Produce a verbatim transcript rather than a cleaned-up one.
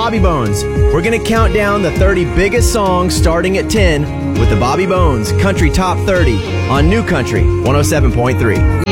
Bobby Bones. We're going to count down the thirty biggest songs starting at ten with the Bobby Bones Country Top thirty on New Country one oh seven point three.